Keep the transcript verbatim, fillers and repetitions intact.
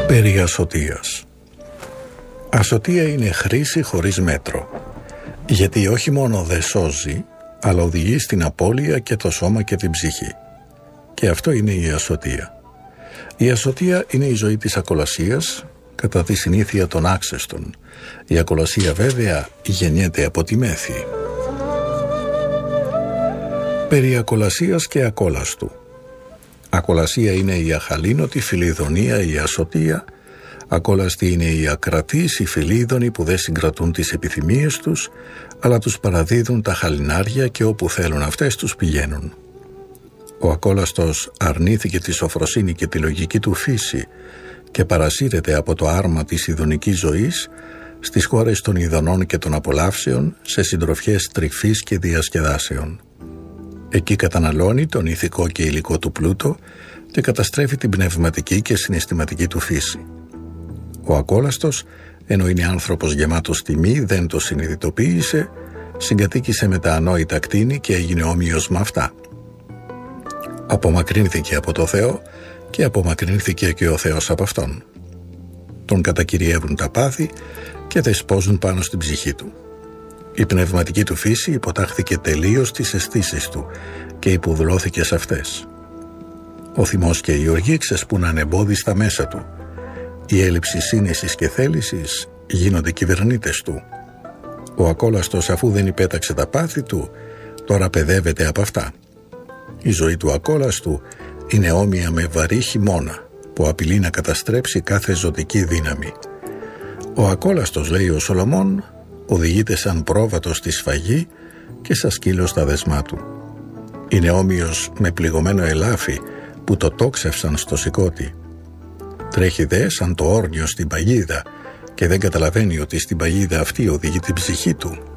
Περί ασωτείας. Ασωτεία είναι χρήση χωρίς μέτρο, γιατί όχι μόνο δεν σώζει, αλλά οδηγεί στην απώλεια και το σώμα και την ψυχή. Και αυτό είναι η ασωτεία. Η ασωτεία είναι η ζωή της ακολασίας, κατά τη συνήθεια των άξεστων. Η ακολασία βέβαια γεννιέται από τη μέθη. Περί ακολασίας και ακόλαστου. Ακολασία είναι η αχαλήνωτη, φιλιδονία, η ασωτεία. Ακόλαστοι είναι οι ακρατείς, οι φιλίδωνοι που δεν συγκρατούν τις επιθυμίες τους, αλλά τους παραδίδουν τα χαλινάρια και όπου θέλουν αυτές τους πηγαίνουν. Ο ακόλαστος αρνήθηκε τη σοφροσύνη και τη λογική του φύση και παρασύρεται από το άρμα της ειδονικής ζωής στις χώρες των ειδονών και των απολαύσεων, σε συντροφιές τρυφής και διασκεδάσεων. Εκεί καταναλώνει τον ηθικό και υλικό του πλούτο και καταστρέφει την πνευματική και συναισθηματική του φύση. Ο ακόλαστος, ενώ είναι άνθρωπος γεμάτος τιμή, δεν το συνειδητοποίησε, συγκατοίκησε με τα ανόητα κτήνη και έγινε όμοιος με αυτά. Απομακρύνθηκε από το Θεό και απομακρύνθηκε και ο Θεός από αυτόν. Τον κατακυριεύουν τα πάθη και δεσπόζουν πάνω στην ψυχή του. Η πνευματική του φύση υποτάχθηκε τελείως στις αισθήσεις του και υποδουλώθηκε σε αυτές. Ο θυμός και η οργή ξεσπούν ανεμπόδιστα μέσα του. Η έλλειψη σύνεσης και θέλησης γίνονται κυβερνήτες του. Ο ακόλαστος, αφού δεν υπέταξε τα πάθη του, τώρα παιδεύεται από αυτά. Η ζωή του ακόλαστου είναι όμοια με βαρύ χειμώνα που απειλεί να καταστρέψει κάθε ζωτική δύναμη. Ο ακόλαστος, λέει ο Σολομών, οδηγείται σαν πρόβατο στη σφαγή και σαν σκύλο στα δεσμά του. Είναι όμοιος με πληγωμένο ελάφι που το τόξευσαν στο σηκώτη. Τρέχει δε σαν το όρνιο στην παγίδα και δεν καταλαβαίνει ότι στην παγίδα αυτή οδηγεί την ψυχή του.